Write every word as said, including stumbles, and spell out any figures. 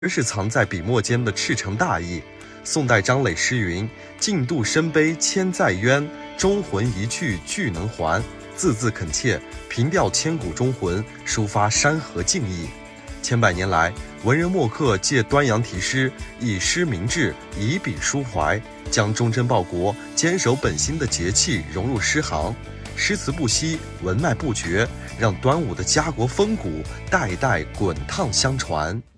是藏在笔墨间的赤诚大义。宋代张磊诗云：“尽度深悲千载冤，忠魂一去俱能还。”字字恳切，凭吊千古忠魂，抒发山河敬意。千百年来，文人墨客借端阳题诗，以诗明志，以笔抒怀，将忠贞报国、坚守本心的节气融入诗行，诗词不息，文脉不绝，让端午的家国风骨代代滚烫相传。